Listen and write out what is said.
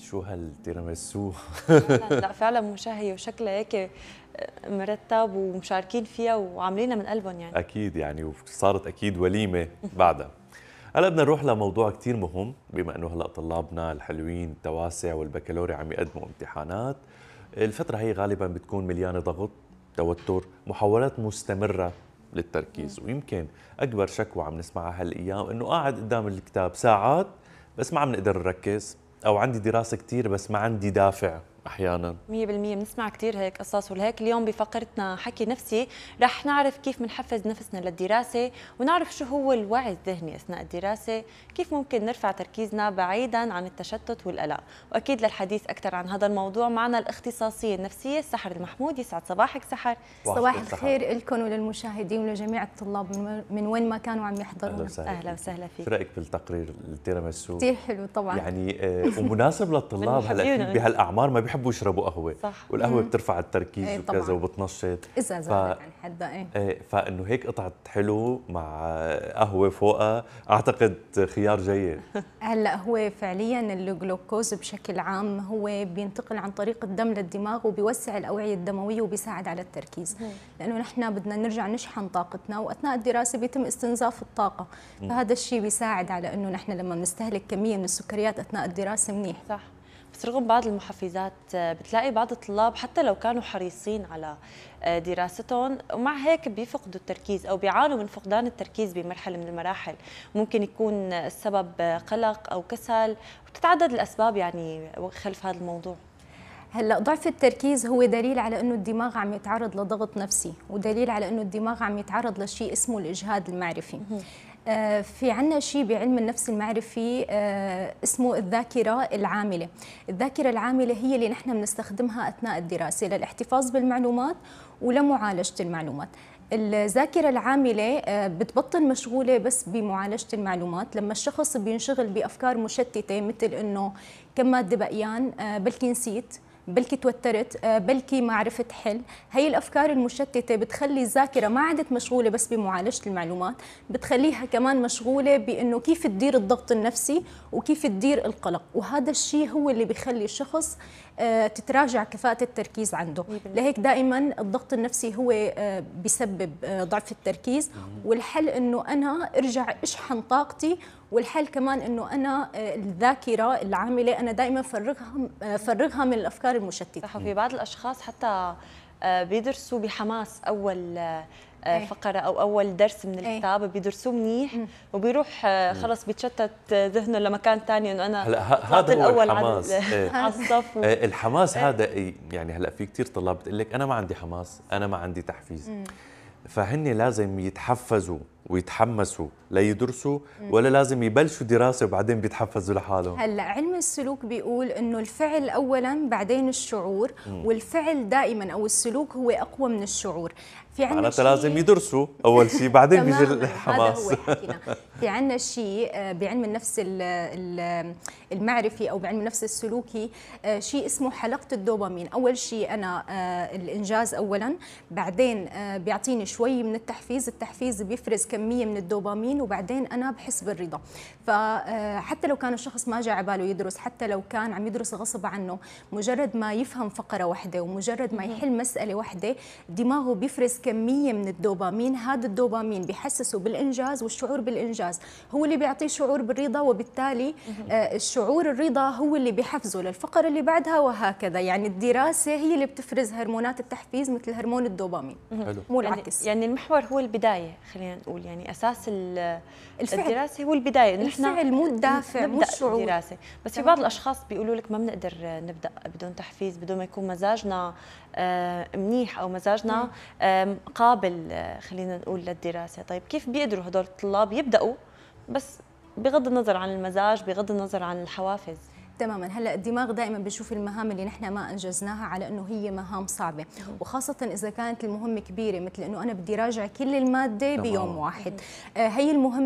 شو هالتيراميسو. لا فعلا مشهية وشكلها هيك مرتب ومشاركين فيها وعاملينها من قلبهم يعني. اكيد يعني، وصارت اكيد وليمه بعدها. هلا بدنا نروح لموضوع كثير مهم، بما انه هلا طلابنا الحلوين التواسع والبكالوريا عم يقدموا امتحانات. الفتره هي غالبا بتكون مليانه ضغط، توتر، محاولات مستمره للتركيز، ويمكن اكبر شكوى عم نسمعها هالايام انه قاعد قدام الكتاب ساعات بس ما عم نقدر نركز، او عندي دراسه كثير بس ما عندي دافع. احيانا 100% بنسمع كثير هيك قصص، ولهيك اليوم بفقرتنا حكي نفسي رح نعرف كيف بنحفز نفسنا للدراسة، ونعرف شو هو الوعي الذهني أثناء الدراسة، كيف ممكن نرفع تركيزنا بعيدا عن التشتت والقلق. وأكيد للحديث أكثر عن هذا الموضوع معنا الاختصاصية النفسية سحر المحمود. يسعد صباحك سحر. صباح الخير لكم وللمشاهدين ولجميع الطلاب من وين ما كانوا عم يحضرون. أهلا وسهلا فيك. شو رأيك بالتقرير التيراميسو؟ كثير حلو طبعا يعني ومناسب للطلاب. هلا بهالاعمار ما بيحبوا يشربوا قهوه، صح. والقهوه بترفع التركيز وكذا وبتنشط. اذا زادت عن حدها فانه هيك قطعه حلو مع قهوه فوقها اعتقد خيار جيد. هلا هو فعليا الجلوكوز بشكل عام هو بينتقل عن طريق الدم للدماغ وبيوسع الاوعيه الدمويه وبيساعد على التركيز، لانه نحن بدنا نرجع نشحن طاقتنا، واثناء الدراسه بيتم استنزاف الطاقه، فهذا الشيء بيساعد على انه نحن لما بنستهلك كميه من السكريات اثناء الدراسه منيح. صح. بس رغم بعض المحفزات بتلاقي بعض الطلاب حتى لو كانوا حريصين على دراستهم ومع هيك بيفقدوا التركيز او بيعانوا من فقدان التركيز بمرحله من المراحل. ممكن يكون السبب قلق او كسل، وتتعدد الاسباب يعني خلف هذا الموضوع. هلا ضعف التركيز هو دليل على انه الدماغ عم يتعرض لضغط نفسي، ودليل على انه الدماغ عم يتعرض لشيء اسمه الاجهاد المعرفي. في عنا شيء بعلم النفس المعرفي اسمه الذاكرة العاملة. الذاكرة العاملة هي اللي نحن بنستخدمها أثناء الدراسة للاحتفاظ بالمعلومات ولمعالجة المعلومات. الذاكرة العاملة بتبطل مشغولة بس بمعالجة المعلومات لما الشخص بينشغل بأفكار مشتتة، مثل إنه كم مادة بقيان، بلكي نسيت، بلكي توترت، بلكي ما عرفت حل. هي الافكار المشتته بتخلي الذاكره ما عادت مشغوله بس بمعالجه المعلومات، بتخليها كمان مشغوله بانه كيف تدير الضغط النفسي وكيف تدير القلق، وهذا الشيء هو اللي بيخلي الشخص تتراجع كفاءه التركيز عنده. لهيك دائما الضغط النفسي هو بيسبب ضعف التركيز، والحل انه انا ارجع اشحن طاقتي، والحل كمان انه انا الذاكره العامله انا دائما فرغها من الافكار المشتته. صح. وفي بعض الاشخاص حتى بيدرسوا بحماس اول فقره او اول درس من الكتاب، بيدرسوه منيح وبيروح خلص بيتشتت ذهنه لمكان ثاني، انه انا هلا هذا هو الحماس. على الصف الحماس هذا يعني هلا في كثير طلاب بتقول لك انا ما عندي حماس، انا ما عندي تحفيز. فهن لازم يتحفزوا ويتحمسوا ليدرسوا، ولا لازم يبلشوا دراسه وبعدين بيتحفزوا لحالهم؟ هلا علم السلوك بيقول انه الفعل اولا بعدين الشعور، والفعل دائما او السلوك هو اقوى من الشعور. في عندنا معناتها لازم يدرسوا اول شيء بعدين بيجي الحماس. هذا هو حكينا. في عندنا شيء بعلم النفس المعرفي او بعلم النفس السلوكي شيء اسمه حلقه الدوبامين. اول شيء انا الانجاز اولا، بعدين بيعطيني شوي من التحفيز بيفرز كميه من الدوبامين، وبعدين انا بحس بالرضا. فحتى لو كان الشخص ما جاء على باله يدرس، حتى لو كان عم يدرس غصب عنه، مجرد ما يفهم فقره واحده ومجرد ما يحل مساله واحده دماغه بيفرز كميه من الدوبامين. هذا الدوبامين بيحسسه بالانجاز، والشعور بالانجاز هو اللي بيعطيه شعور بالرضا، وبالتالي الشعور الرضا هو اللي بيحفزه للفقره اللي بعدها، وهكذا. يعني الدراسه هي اللي بتفرز هرمونات التحفيز مثل هرمون الدوبامين، مو العكس. يعني المحور هو البدايه، خلينا نقول يعني اساس الدراسه هو البدايه، الفعل مو الدافع مو الشعور. الدراسه. بس في بعض الاشخاص بيقولوا لك ما بنقدر نبدا بدون تحفيز، بدون ما يكون مزاجنا منيح او مزاجنا قابل خلينا نقول للدراسه. طيب كيف بيقدروا هدول الطلاب يبداوا بس بغض النظر عن المزاج، بغض النظر عن الحوافز؟ تماما. هلا الدماغ دائما بيشوف المهام اللي نحن ما انجزناها على انه هي مهام صعبه، وخاصه اذا كانت المهمه كبيره، مثل انه انا بدي راجع كل الماده بيوم واحد. هي المهمه